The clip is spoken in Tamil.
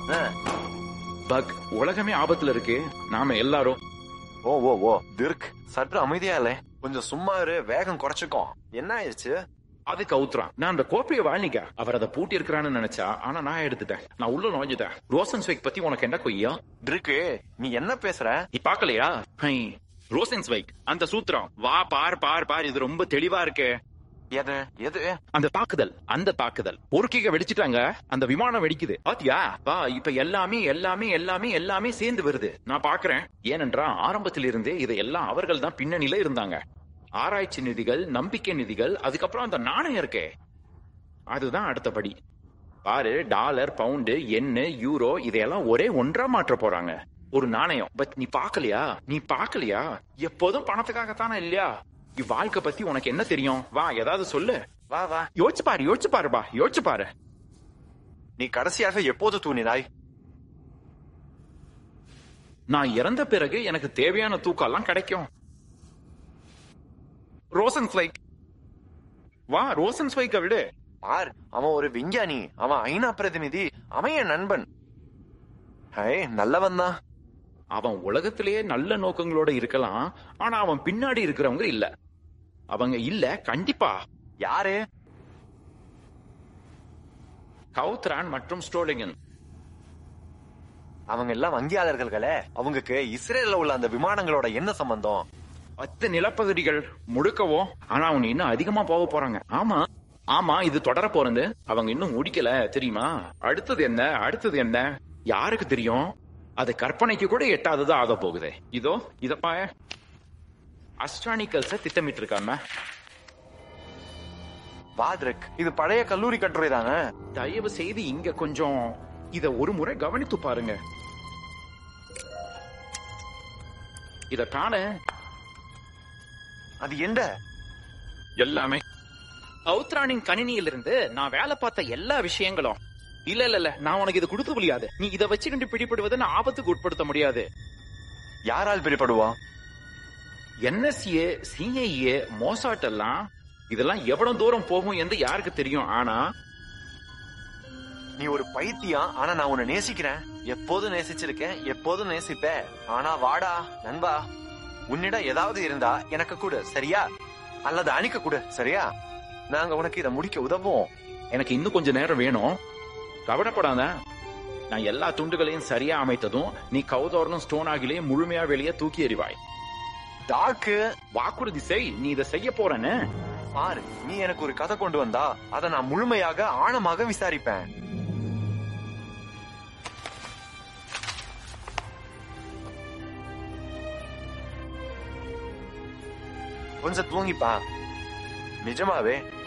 பக், உலகமே ஆபத்துல இருக்கு. நாம எல்லாரும் ஓ ஓ ஓ திர்க், சற்று அமைதியா இல்ல. கொஞ்சம் சும்மா இரு, வேகம் குறைச்சுக்கோ. என்ன ஆயிடுச்சு? அது கவுத்துறான். நான் அந்த கோப்பையை வாழ்நிக்க அவர் அதை பூட்டி இருக்கிறான்னு நினைச்சா, ஆனா நான் எடுத்துட்டேன். நான் உள்ள நுழைஞ்சுட்டேன். ரோசன்ஸ்வைக் பத்தி உனக்கு என்ன கொய்யா? திருக்கு, நீ என்ன பேசுற? நீ பாக்கலையா? ரோசன்ஸ்வைக் அந்த சூத்திரம். வா பார் பார் பார், இது ரொம்ப தெளிவா இருக்கு. எது எது? அந்த தாக்குதல் பொறுக்கிக வெடிச்சிட்டாங்க. அந்த விமானம் வெடிக்குது பாத்தியா? வா, இப்ப எல்லாமே எல்லாமே எல்லாமே எல்லாமே சேர்ந்து வருது. நான் பாக்குறேன். ஏனென்றா ஆரம்பத்தில் இருந்தே இதை எல்லாம் அவர்கள் தான் பின்னணியில இருந்தாங்க. ஆராய்ச்சி நிதிகள், நம்பிக்கை நிதிகள், அதுக்கப்புறம் அந்த நாணயம் இருக்கே, அதுதான் அடுத்தபடி. பாரு, டாலர், பவுண்டு, எண்ணு, யூரோ இதையெல்லாம் ஒரே ஒன்றா மாற்ற போறாங்க. ஒரு நாணயம். பட் நீ பாக்கலையா? எப்போதும் பணத்துக்காகத்தானே இல்லையா? இவ்வாழ்க்கை பத்தி உனக்கு என்ன தெரியும்? வா, ஏதாவது சொல்லு. வா வா, யோசிச்சு பாரு. நீ கடைசியாக எப்போது தூணினாய்? நான் இறந்த பிறகு எனக்கு தேவையான தூக்கம் எல்லாம் கிடைக்கும். ரோசன்ஸ்வைக், வா, ரோசன்ஸ்வைக்க விடு. பார், அவன் ஒரு விஞ்ஞானி, அவன் ஐநா பிரதிநிதி, அவன் என் நண்பன். நல்லவன் தான். அவன் உலகத்திலேயே நல்ல நோக்கங்களோட இருக்கலாம், ஆனா அவன் பின்னாடி இருக்கிறவங்க இல்ல. அவங்க இல்ல, கண்டிப்பா. யாரு? கவுத்ரான் மற்றும் ஸ்ட்ரோலிங்கன். அவங்க எல்லாம் வங்கியாளர்களே. அவங்களுக்கு இஸ்ரேல்ல உள்ள அந்த விமானங்களோட என்ன சம்பந்தம்? 10 நிலப்பகுதிகள் முழுக்கவோ. ஆனா அவங்க இன்னும் அதிகமா போக போறாங்க. ஆமா, இது தொடர போறது. அவங்க இன்னும் முடிக்கல, தெரியுமா? அடுத்தது என்ன யாருக்கு தெரியும்? அது கற்பனைக்கு கூட எட்டாததான் ஆக போகுது. இதப்பா அஸ்ட்ரானிக்கல்ஸ திட்டமிட்டு இருக்காம. வாத்ரிக், இது பழைய கல்லூரி கட்டுரை தானே? தயவு செய்து இங்க கொஞ்சம் இத ஒரு முறை கவனித்து பாருங்க. இத காண அது என்ன? எல்லாமே கவுத்ரானின் கணினியிலிருந்து நான் வேலை பார்த்த எல்லா விஷயங்களும். இல்ல, நான் உனக்கு இது கொடுக்க முடியாது. நீ இதை வச்சுக்கிட்டு பிடிபடுவதை நான் ஆபத்துக்கு உட்படுத்த முடியாது. யாரால் பிடிபடுவா? NSA, CIA, மோசாட் எல்லாம் இதெல்லாம் எவ்வளவு தூரம் போகும் என்று யாருக்கு தெரியும்? ஆனா நீ ஒரு பைத்தியம். ஆனா நான் உன்னை நேசிக்கிறேன். எப்போதும் நேசிச்சிருக்கேன், எப்போதும் நேசிப்பேன். ஆனா வாடா நண்பா, உன்னிடம் ஏதாவது இருந்தா எனக்கு கூட, சரியா? அல்லது அணிக்க கூட, சரியா? நாங்க உனக்கு இதை முடிக்க உதவும். எனக்கு இன்னும் கொஞ்ச நேரம் வேணும். கவலைப்படாத, நான் எல்லா துண்டுகளையும் சரியா அமைத்ததும் நீ கவுதோரனும் ஸ்டோன் ஆகிலேயே முழுமையா வெளியே தூக்கி எறிவாய். டாக்கு, வாக்குறுதி செய், நீ இதை செய்ய போறன்னு. பாரு, நீ எனக்கு ஒரு கதை கொண்டு வந்தா அதை நான் முழுமையாக ஆழமாக விசாரிப்பேன். கொஞ்சம் தூங்கிப்பா. நிஜமாவே